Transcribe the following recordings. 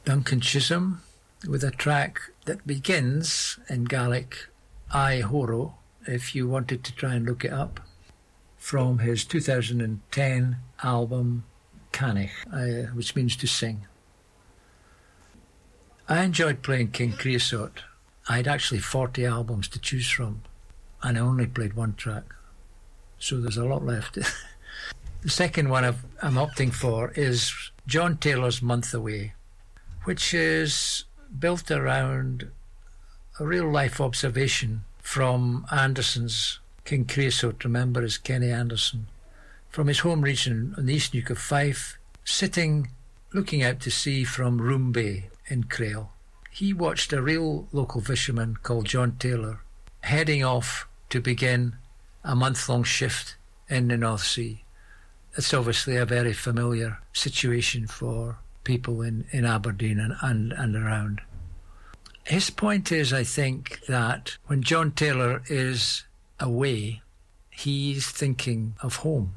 Duncan Chisholm with a track that begins in Gaelic, Ai Horo, if you wanted to try and look it up, from his 2010 album Canich, which means to sing. I enjoyed playing King Creosote. I had actually 40 albums to choose from, and I only played one track, so there's a lot left. The second one I'm opting for is John Taylor's Month Away, which is built around a real-life observation from Anderson's King Creosote, remember, as Kenny Anderson, from his home region on the East Neuk of Fife, sitting, looking out to sea from Room Bay in Crail. He watched a real local fisherman called John Taylor heading off to begin a month-long shift in the North Sea. It's obviously a very familiar situation for people in Aberdeen and around. His point is, I think, that when John Taylor is away, he's thinking of home.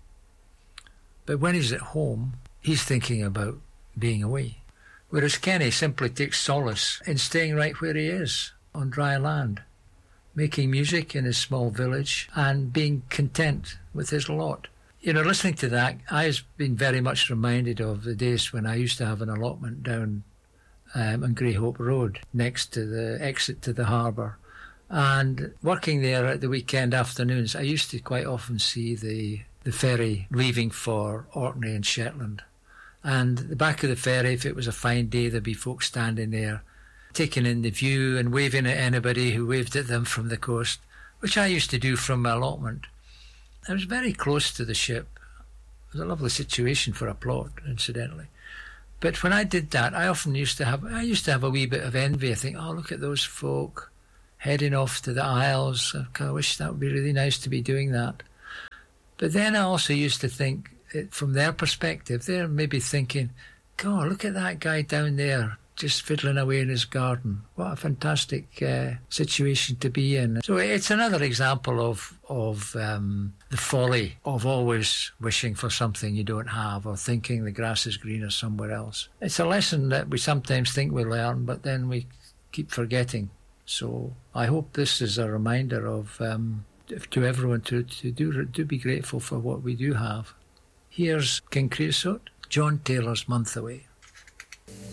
But when he's at home, he's thinking about being away. Whereas Kenny simply takes solace in staying right where he is, on dry land, making music in his small village and being content with his lot. You know, listening to that, I've been very much reminded of the days when I used to have an allotment down on Greyhope Road, next to the exit to the harbour. And working there at the weekend afternoons, I used to quite often see the ferry leaving for Orkney and Shetland. And the back of the ferry, if it was a fine day, there'd be folks standing there, taking in the view and waving at anybody who waved at them from the coast, which I used to do from my allotment. I was very close to the ship. It was a lovely situation for a plot, incidentally. But when I did that, I used to have a wee bit of envy. I think, oh, look at those folk heading off to the Isles. I wish that would be really nice to be doing that. But then I also used to think, from their perspective, they're maybe thinking, God, look at that guy down there, just fiddling away in his garden. What a fantastic situation to be in. So it's another example of the folly of always wishing for something you don't have, or thinking the grass is greener somewhere else. It's a lesson that we sometimes think we learn, but then we keep forgetting. So I hope this is a reminder of to everyone to do be grateful for what we do have. Here's King Creosote, John Taylor's Month Away.